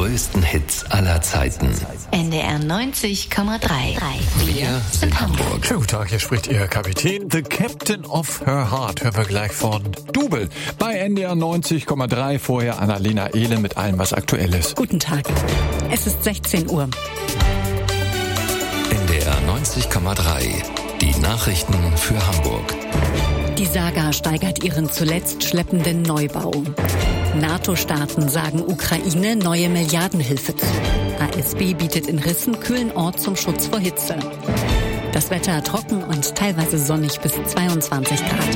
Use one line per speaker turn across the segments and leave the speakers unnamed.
größten Hits aller Zeiten.
NDR 90,3.
Wir sind Hamburg.
Schönen guten Tag, hier spricht Ihr Kapitän. The Captain of Her Heart hören wir gleich von Dubel bei NDR 90,3. Vorher Annalena Ehle mit allem, was aktuell ist.
Guten Tag. Es ist 16 Uhr.
NDR 90,3. Die Nachrichten für Hamburg.
Die Saga steigert ihren zuletzt schleppenden Neubau. NATO-Staaten sagen Ukraine neue Milliardenhilfe zu. ASB bietet in Rissen kühlen Ort zum Schutz vor Hitze. Das Wetter trocken und teilweise sonnig bis 22 Grad.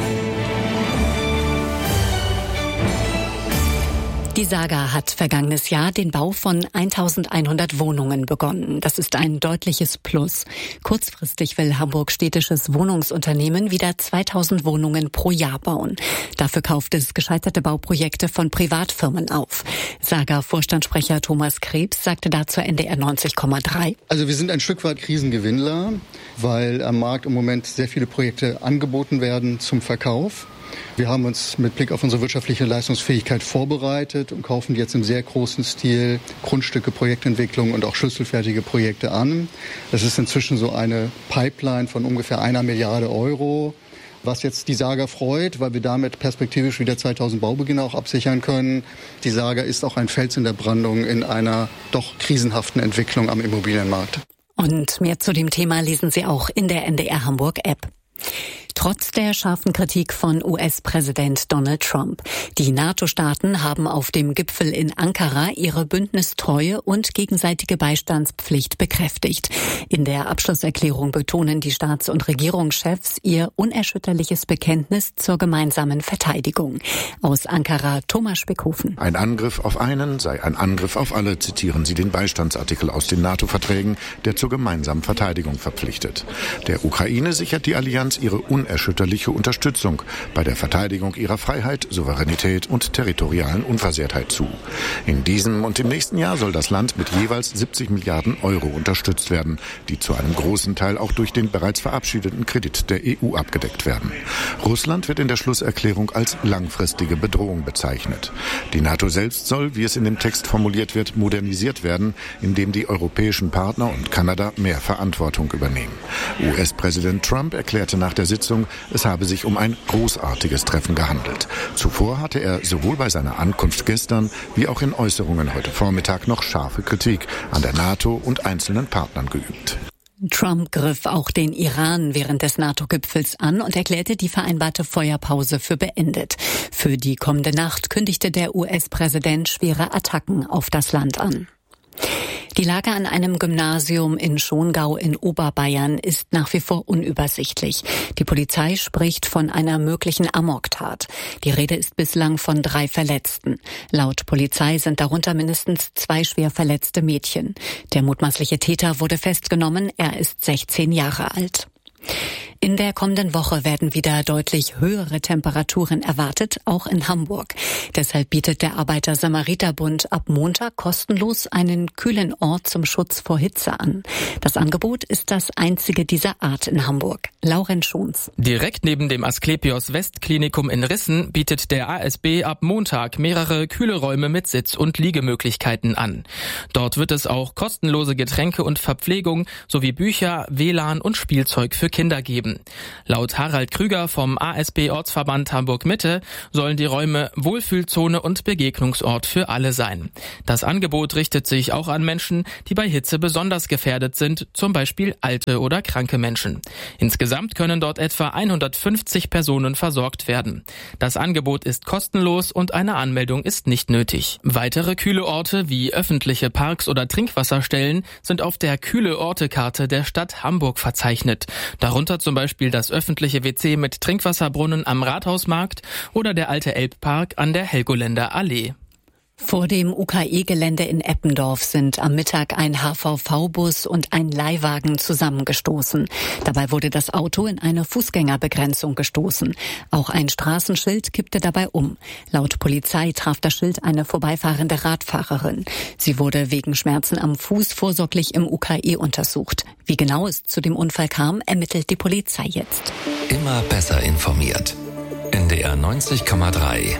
Die Saga hat vergangenes Jahr den Bau von 1100 Wohnungen begonnen. Das ist ein deutliches Plus. Kurzfristig will Hamburg Städtisches Wohnungsunternehmen wieder 2000 Wohnungen pro Jahr bauen. Dafür kauft es gescheiterte Bauprojekte von Privatfirmen auf. Saga-Vorstandssprecher Thomas Krebs sagte dazu NDR 90,3.
Also wir sind ein Stück weit Krisengewinnler, weil am Markt im Moment sehr viele Projekte angeboten werden zum Verkauf. Wir haben uns mit Blick auf unsere wirtschaftliche Leistungsfähigkeit vorbereitet und kaufen jetzt im sehr großen Stil Grundstücke, Projektentwicklung und auch schlüsselfertige Projekte an. Das ist inzwischen so eine Pipeline von ungefähr 1 Milliarde Euro, was jetzt die Saga freut, weil wir damit perspektivisch wieder 2000 Baubeginne auch absichern können. Die Saga ist auch ein Fels in der Brandung in einer doch krisenhaften Entwicklung am Immobilienmarkt.
Und mehr zu dem Thema lesen Sie auch in der NDR Hamburg App. Trotz der scharfen Kritik von US-Präsident Donald Trump. Die NATO-Staaten haben auf dem Gipfel in Ankara ihre Bündnistreue und gegenseitige Beistandspflicht bekräftigt. In der Abschlusserklärung betonen die Staats- und Regierungschefs ihr unerschütterliches Bekenntnis zur gemeinsamen Verteidigung. Aus Ankara Thomas Speckhofen.
Ein Angriff auf einen sei ein Angriff auf alle, zitieren Sie den Beistandsartikel aus den NATO-Verträgen, der zur gemeinsamen Verteidigung verpflichtet. Der Ukraine sichert die Allianz ihre unerschütterliche Unterstützung bei der Verteidigung ihrer Freiheit, Souveränität und territorialen Unversehrtheit zu. In diesem und im nächsten Jahr soll das Land mit jeweils 70 Milliarden Euro unterstützt werden, die zu einem großen Teil auch durch den bereits verabschiedeten Kredit der EU abgedeckt werden. Russland wird in der Schlusserklärung als langfristige Bedrohung bezeichnet. Die NATO selbst soll, wie es in dem Text formuliert wird, modernisiert werden, indem die europäischen Partner und Kanada mehr Verantwortung übernehmen. US-Präsident Trump erklärte nach der Sitzung, es habe sich um ein großartiges Treffen gehandelt. Zuvor hatte er sowohl bei seiner Ankunft gestern wie auch in Äußerungen heute Vormittag noch scharfe Kritik an der NATO und einzelnen Partnern geübt.
Trump griff auch den Iran während des NATO-Gipfels an und erklärte die vereinbarte Feuerpause für beendet. Für die kommende Nacht kündigte der US-Präsident schwere Attacken auf das Land an. Die Lage an einem Gymnasium in Schongau in Oberbayern ist nach wie vor unübersichtlich. Die Polizei spricht von einer möglichen Amoktat. Die Rede ist bislang von 3 Verletzten. Laut Polizei sind darunter mindestens 2 schwer verletzte Mädchen. Der mutmaßliche Täter wurde festgenommen. Er ist 16 Jahre alt. In der kommenden Woche werden wieder deutlich höhere Temperaturen erwartet, auch in Hamburg. Deshalb bietet der Arbeiter-Samariter-Bund ab Montag kostenlos einen kühlen Ort zum Schutz vor Hitze an. Das Angebot ist das einzige dieser Art in Hamburg. Lauren Schons.
Direkt neben dem Asklepios Westklinikum in Rissen bietet der ASB ab Montag mehrere kühle Räume mit Sitz- und Liegemöglichkeiten an. Dort wird es auch kostenlose Getränke und Verpflegung sowie Bücher, WLAN und Spielzeug für Kinder geben. Laut Harald Krüger vom ASB-Ortsverband Hamburg-Mitte sollen die Räume Wohlfühlzone und Begegnungsort für alle sein. Das Angebot richtet sich auch an Menschen, die bei Hitze besonders gefährdet sind, zum Beispiel alte oder kranke Menschen. Insgesamt können dort etwa 150 Personen versorgt werden. Das Angebot ist kostenlos und eine Anmeldung ist nicht nötig. Weitere kühle Orte wie öffentliche Parks oder Trinkwasserstellen sind auf der Kühle-Orte-Karte der Stadt Hamburg verzeichnet. Darunter zum Beispiel das öffentliche WC mit Trinkwasserbrunnen am Rathausmarkt oder der alte Elbpark an der Helgoländer Allee.
Vor dem UKE-Gelände in Eppendorf sind am Mittag ein HVV-Bus und ein Leihwagen zusammengestoßen. Dabei wurde das Auto in eine Fußgängerbegrenzung gestoßen. Auch ein Straßenschild kippte dabei um. Laut Polizei traf das Schild eine vorbeifahrende Radfahrerin. Sie wurde wegen Schmerzen am Fuß vorsorglich im UKE untersucht. Wie genau es zu dem Unfall kam, ermittelt die Polizei jetzt.
Immer besser informiert. NDR 90,3.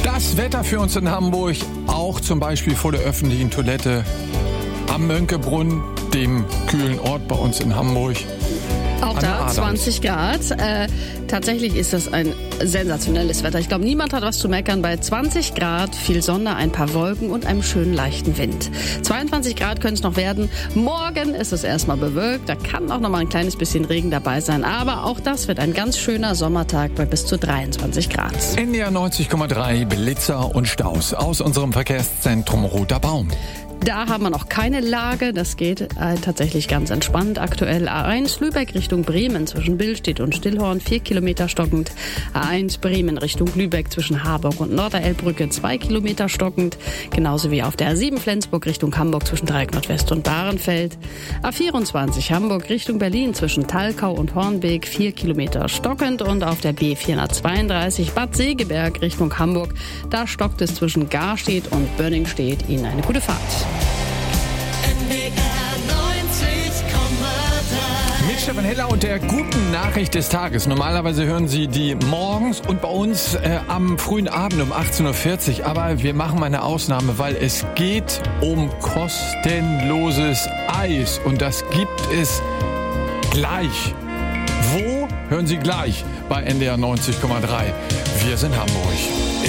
Das Wetter für uns in Hamburg, auch zum Beispiel vor der öffentlichen Toilette am Mönckebrunn, dem kühlen Ort bei uns in Hamburg.
Auch da 20 Grad. Tatsächlich ist das ein sensationelles Wetter. Ich glaube, niemand hat was zu meckern bei 20 Grad, viel Sonne, ein paar Wolken und einem schönen leichten Wind. 22 Grad können es noch werden. Morgen ist es erstmal bewölkt. Da kann auch noch mal ein kleines bisschen Regen dabei sein. Aber auch das wird ein ganz schöner Sommertag bei bis zu 23 Grad.
NDR 90,3 Blitzer und Staus aus unserem Verkehrszentrum Roter Baum.
Da haben wir noch keine Lage, das geht tatsächlich ganz entspannt. Aktuell A1 Lübeck Richtung Bremen zwischen Billstedt und Stillhorn 4 Kilometer stockend. A1 Bremen Richtung Lübeck zwischen Harburg und Norderelbbrücke 2 Kilometer stockend. Genauso wie auf der A7 Flensburg Richtung Hamburg zwischen Dreieck Nordwest und Bahrenfeld. A24 Hamburg Richtung Berlin zwischen Thalkau und Hornbeek 4 Kilometer stockend. Und auf der B432 Bad Segeberg Richtung Hamburg, da stockt es zwischen Garstedt und Bönningstedt. Ihnen eine gute Fahrt.
Mit Stefan Heller und der guten Nachricht des Tages. Normalerweise hören Sie die morgens und bei uns am frühen Abend um 18.40 Uhr. Aber wir machen mal eine Ausnahme, weil es geht um kostenloses Eis. Und das gibt es gleich. Wo? Hören Sie gleich bei NDR 90,3. Wir sind Hamburg.